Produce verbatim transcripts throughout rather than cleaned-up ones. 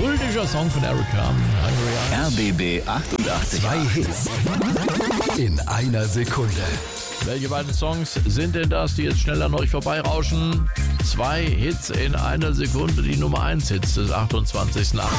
kultischer Song von Erika. R B B achtundachtzig. Zwei Hits in einer Sekunde. Welche beiden Songs sind denn das, die jetzt schnell an euch vorbeirauschen? Zwei Hits in einer Sekunde, die Nummer eins Hits des achtundzwanzigsten achten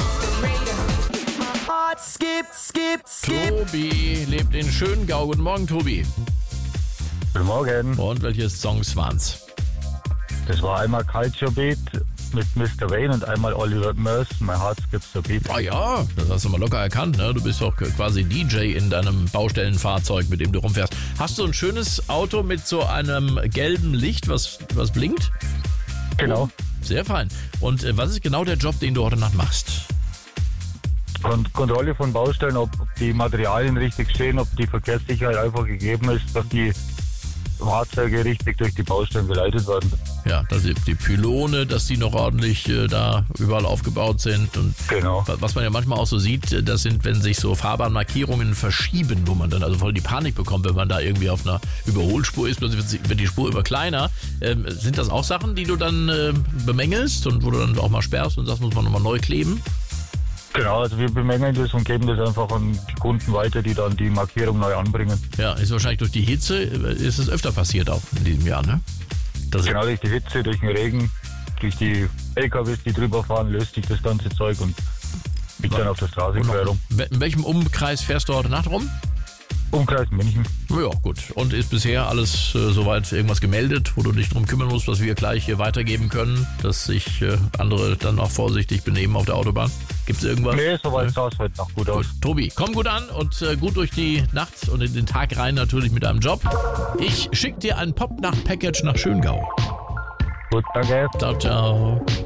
Skip, skip, skip. Tobi lebt in Schöngau. Guten Morgen, Tobi. Guten Morgen. Und welche Songs waren's? Das war einmal Culture Beat mit Mister Wayne und einmal Oliver Murs, My Heart Skips a Beat. Ah ja, das hast du mal locker erkannt, ne? Du bist doch quasi D J in deinem Baustellenfahrzeug, mit dem du rumfährst. Hast du ein schönes Auto mit so einem gelben Licht, was, was blinkt? Genau. Sehr fein. Und äh, was ist genau der Job, den du heute Nacht machst? Kon- Kontrolle von Baustellen, ob, ob die Materialien richtig stehen, ob die Verkehrssicherheit einfach gegeben ist, dass die Fahrzeuge richtig durch die Baustellen geleitet werden. Ja, dass die, die Pylone, dass die noch ordentlich äh, da überall aufgebaut sind. Und Genau. was man ja manchmal auch so sieht, das sind, wenn sich so Fahrbahnmarkierungen verschieben, wo man dann also voll die Panik bekommt, wenn man da irgendwie auf einer Überholspur ist, plötzlich wird sie- wird die Spur immer kleiner. Ähm, sind das auch Sachen, die du dann äh, bemängelst und wo du dann auch mal sperrst und sagst, muss man nochmal neu kleben? Genau, also wir bemängeln das und geben das einfach an die Kunden weiter, die dann die Markierung neu anbringen. Ja, ist wahrscheinlich durch die Hitze, äh, ist es öfter passiert auch in diesem Jahr, ne? Das Genau, durch die Hitze, durch den Regen, durch die L K Ws, die drüber fahren, löst sich das ganze Zeug und liegt dann auf der Straße quer rum. In welchem Umkreis fährst du heute Nacht rum? Umkreis München. Ja, gut. Und ist bisher alles äh, soweit irgendwas gemeldet, wo du dich drum kümmern musst, was wir gleich hier weitergeben können, dass sich äh, andere dann auch vorsichtig benehmen auf der Autobahn? Gibt es irgendwas? Nee, soweit sah es heute noch gut aus. Tobi, komm gut an und äh, gut durch die Nacht und in den Tag rein natürlich mit deinem Job. Ich schick dir ein Pop-Nacht-Package nach Schöngau. Gut, danke. Ciao, ciao.